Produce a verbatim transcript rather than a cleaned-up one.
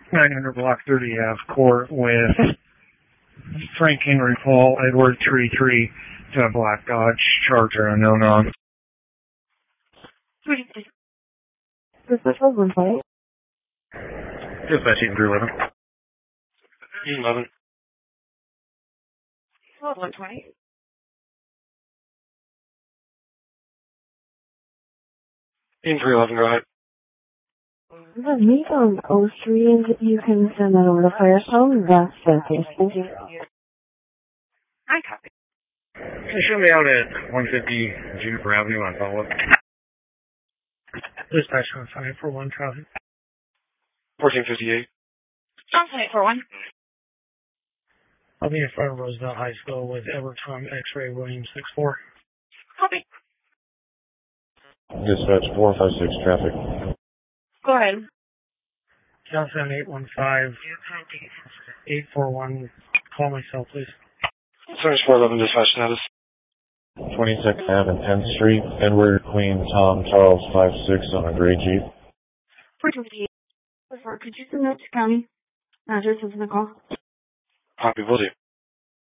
nine hundred Block thirty Ave Court with Frank Henry Paul Edward three three to a black Dodge Charger unknown on. Dispatch one five. Dispatch eight three eleven. eleven. one twenty. In three eleven, go ahead. The meet on O three, and you can send that over to Firestone. That's the case. Thank you. I copy. Can you show me out at one fifty Juniper Avenue on follow-up? Dispatch one five for one traffic. fourteen fifty-eight. Johnson eight four one. I'll be in front of Roosevelt High School with Edward Tom X-Ray Williams six four. Copy. Dispatch four five six traffic. Go ahead. Johnson eight one five eight four one. Call myself, please. Service four eleven dispatch status. twenty-second Avenue and tenth Street. Edward Queen Tom Charles five six on a gray Jeep. fourteen fifty-eight. Could you send that to county? Address is in the call. Copy, will do.